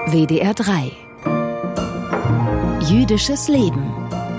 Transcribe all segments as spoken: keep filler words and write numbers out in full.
W D R drei. Jüdisches Leben.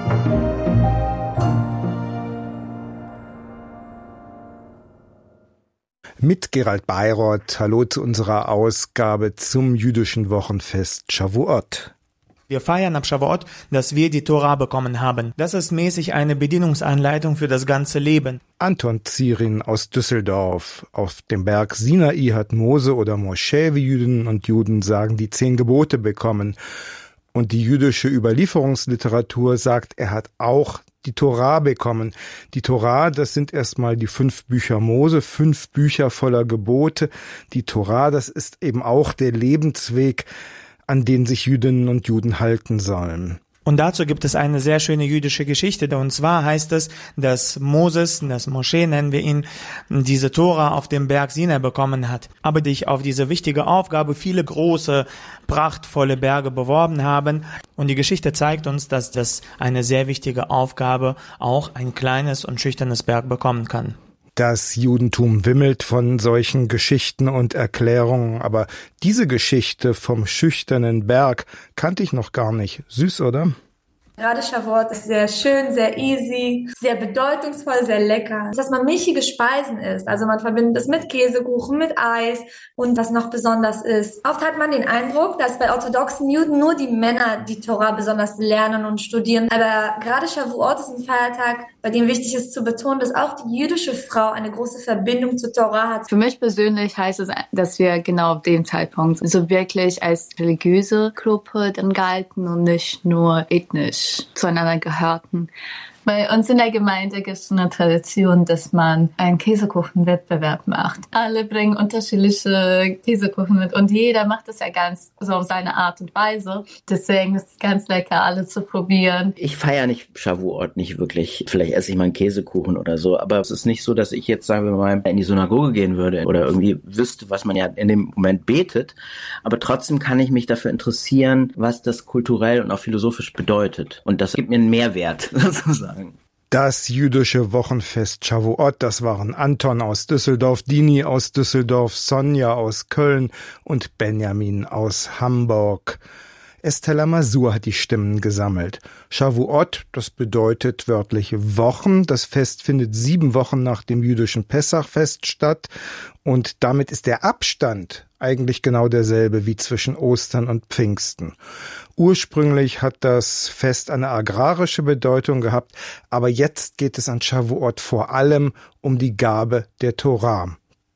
Mit Gerald Beiroth, hallo zu unserer Ausgabe zum jüdischen Wochenfest Shavuot. Wir feiern ab Shavuot, dass wir die Tora bekommen haben. Das ist mäßig eine Bedienungsanleitung für das ganze Leben. Anton Zirin aus Düsseldorf. Auf dem Berg Sinai hat Mose oder Mosche, wie Jüdinnen und Juden sagen, die zehn Gebote bekommen. Und die jüdische Überlieferungsliteratur sagt, er hat auch die Tora bekommen. Die Tora, das sind erstmal die fünf Bücher Mose, fünf Bücher voller Gebote. Die Tora, das ist eben auch der Lebensweg, an den sich Jüdinnen und Juden halten sollen. Und dazu gibt es eine sehr schöne jüdische Geschichte. Und zwar heißt es, dass Moses, das Mosche nennen wir ihn, diese Tora auf dem Berg Sinai bekommen hat. Aber dich auf diese wichtige Aufgabe viele große, prachtvolle Berge beworben haben. Und die Geschichte zeigt uns, dass das eine sehr wichtige Aufgabe auch ein kleines und schüchternes Berg bekommen kann. Das Judentum wimmelt von solchen Geschichten und Erklärungen, aber diese Geschichte vom schüchternen Berg kannte ich noch gar nicht. Süß, oder? Gerade Shavuot ist sehr schön, sehr easy, sehr bedeutungsvoll, sehr lecker. Dass man milchige Speisen isst, also man verbindet es mit Käsekuchen, mit Eis und was noch besonders ist. Oft hat man den Eindruck, dass bei orthodoxen Juden nur die Männer die Tora besonders lernen und studieren. Aber gerade Shavuot ist ein Feiertag, bei dem wichtig ist zu betonen, dass auch die jüdische Frau eine große Verbindung zur Tora hat. Für mich persönlich heißt es, dass wir genau auf dem Zeitpunkt so wirklich als religiöse Gruppe dann galten und nicht nur ethnisch zueinander gehörten. Bei uns in der Gemeinde gibt es eine Tradition, dass man einen Käsekuchenwettbewerb macht. Alle bringen unterschiedliche Käsekuchen mit und jeder macht das ja ganz so auf seine Art und Weise. Deswegen ist es ganz lecker, alle zu probieren. Ich feiere nicht Shavuot nicht wirklich. Vielleicht esse ich mal einen Käsekuchen oder so, aber es ist nicht so, dass ich jetzt, sagen wir mal, in die Synagoge gehen würde oder irgendwie wüsste, was man ja in dem Moment betet. Aber trotzdem kann ich mich dafür interessieren, was das kulturell und auch philosophisch bedeutet. Und das gibt mir einen Mehrwert, sozusagen. Das jüdische Wochenfest Shavuot, das waren Anton aus Düsseldorf, Dini aus Düsseldorf, Sonja aus Köln und Benjamin aus Hamburg. Estella Masur hat die Stimmen gesammelt. Shavuot, das bedeutet wörtlich Wochen. Das Fest findet sieben Wochen nach dem jüdischen Pessachfest statt. Und damit ist der Abstand eigentlich genau derselbe wie zwischen Ostern und Pfingsten. Ursprünglich hat das Fest eine agrarische Bedeutung gehabt, aber jetzt geht es an Shavuot vor allem um die Gabe der Tora.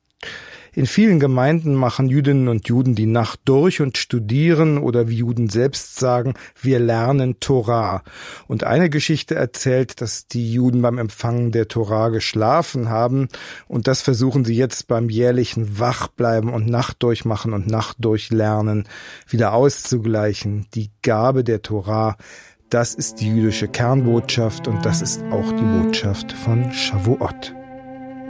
In vielen Gemeinden machen Jüdinnen und Juden die Nacht durch und studieren oder wie Juden selbst sagen, wir lernen Tora. Und eine Geschichte erzählt, dass die Juden beim Empfangen der Tora geschlafen haben und das versuchen sie jetzt beim jährlichen Wachbleiben und Nacht durchmachen und Nacht durchlernen wieder auszugleichen. Die Gabe der Tora, das ist die jüdische Kernbotschaft und das ist auch die Botschaft von Shavuot.